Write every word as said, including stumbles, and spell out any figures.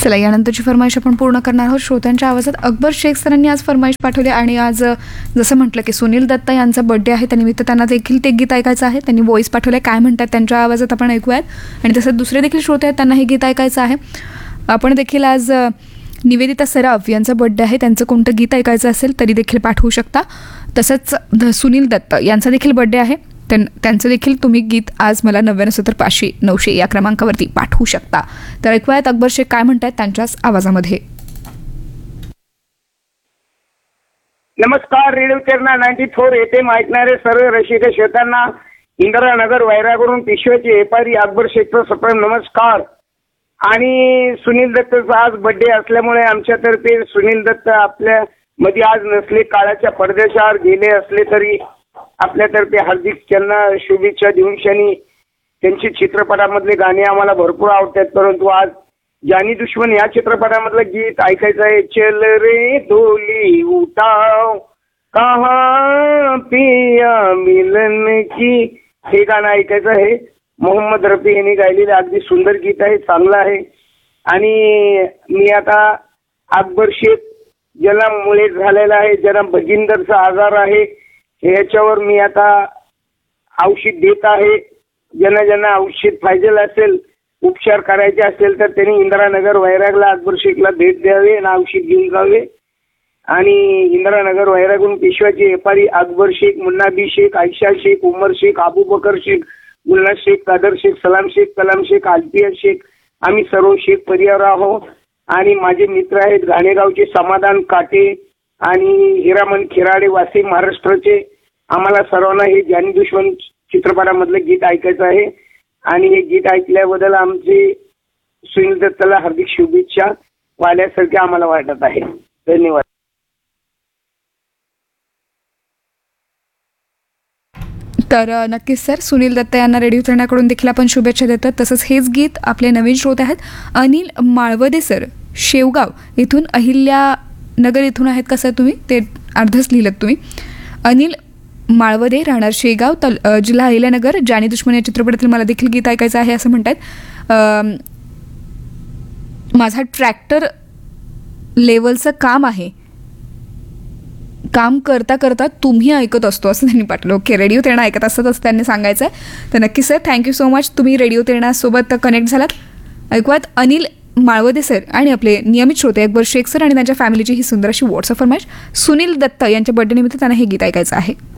चला, यानंतरची फरमाईश आपण पूर्ण करणार आहोत श्रोत्यांच्या आवाजात. अकबर शेख सरांनी आज फरमाईश पाठवली आणि आज जसं म्हटलं की सुनील दत्ता यांचा बर्थडे आहे, त्यानिमित्त त्यांना देखील ते गीत ऐकायचं आहे. त्यांनी व्हॉइस पाठवले, काय म्हणतात त्यांच्या आवाजात आपण ऐकूयात. आणि तसंच दुसरे देखील श्रोते आहेत, त्यांना हे गीत ऐकायचं आहे. आपण देखील आज निवेदिता सराफ यांचा बर्थडे आहे, त्यांचं कोणतं गीत ऐकायचं असेल तरी देखील पाठवू शकता. तसंच सुनील दत्त यांचा देखील बर्थडे आहे, त्यां त्यांचं देखील तुम्ही गीत आज मला नव्याण्णव सत्तर पाचशे नऊशे या क्रमांकावरती पाठवू शकता. तर ऐकूयात अकबर शेख काय म्हणतात त्यांच्याच आवाजामध्ये. नमस्कार, रेडिओ चरणा नाईन्टी फोर येथे ऐकणारे सर्व रसिक श्रोत्यांना इंदिरानगर वैरागवरून पिशव्याचे व्यापारी अकबर शेखचा सप्रेम नमस्कार. आणि सुनील दत्तचा आज बर्थडे असल्यामुळे आमच्यातर्फे सुनील दत्त आपल्या मध्ये आज नसले, काळाच्या पडद्यावर गेले असले तरी आपल्यातर्फे हार्दिक त्यांना शुभेच्छा देऊन शनी त्यांची चित्रपटामधले गाणे आम्हाला भरपूर आवडतात. परंतु आज जानी दुश्मन या चित्रपटामधलं गीत ऐकायचं आहे. चल रे डोली उठाव कहा पिया मिलन की, हे गाणं ऐकायचं आहे. मोहम्मद रफी यांनी गायलेलं अगदी सुंदर गीत आहे, चांगलं आहे. आणि मी आता अकबर शेख ज्याला मुळे झालेला आहे, ज्याला भगिंदरचा आजार आहे, याच्यावर मी आता औषध देत आहे. ज्यांना ज्यांना औषध पाहिजे असेल, उपचार करायचे असेल तर त्यांनी इंदिरानगर वैरागला अकबर शेखला भेट द्यावे आणि औषध घेऊन जावे. आणि इंदिरानगर वैरागून पेशव्याचे व्यापारी अकबर शेख, मुन्नाबी शेख, आयशा शेख, उमर शेख, अबू बकर शेख, गुलनाज शेख, कादर शेख, सलाम शेख, कलाम शेख, आलपिया शेख, आम्ही सर्व शेख परिवार आहोत. आणि माझे मित्र आहेत घाणेगावचे समाधान काटे आणि हिरामन खिराडे, वाशिम महाराष्ट्राचे. आम्हाला सर्वांना हे जानी दुश्मन चित्रपटामधलं गीत ऐकायचं आहे. आणि हे गीत ऐकल्याबद्दल आमचे सुनील दत्तला हार्दिक शुभेच्छा वाल्यासारखे आम्हाला वाटत आहे. धन्यवाद. तर नक्कीच सर, सुनील दत्त यांना रेडिओ चरणाकडून देखील आपण शुभेच्छा देतात. तसंच हेच गीत आपले नवीन श्रोते आहेत अनिल माळवदे सर, शेवगाव इथून, अहिल्या नगर इथून आहेत का सर तुम्ही? ते अर्धच लिहिलं तुम्ही. अनिल माळवदे, राहणार शेगाव, तल जिल्हा अहिल्यानगर. जानी दुश्मन या चित्रपटातील मला देखील गीत ऐकायचं आहे असं म्हणतात. माझा ट्रॅक्टर लेवलचं काम आहे, काम करता करता तुम्ही ऐकत असतो असं त्यांनी पाठवलं. ओके, रेडिओ तेरणा ऐकत असतात असं त्यांनी सांगायचं आहे. तर नक्की सर, थँक्यू सो मच, तुम्ही रेडिओ तेरणासोबत कनेक्ट झालात. ऐकूयात अनिल माळवदे सर आणि आपले नियमित श्रोते अकबर शेख सर आणि त्यांच्या फॅमिलीची ही सुंदर अशी व्हॉट्सअप फरमाईश. सुनील दत्त यांच्या बर्थडे निमित्त त्यांना हे गीत ऐकायचं आहे.